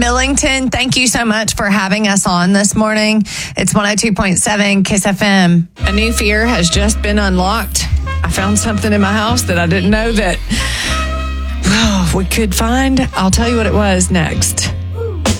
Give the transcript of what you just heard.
Millington, thank you so much for having us on this morning. It's 102.7 Kiss FM. A new fear has just been unlocked. I found something in my house that I didn't know that we could find. I'll tell you what it was next.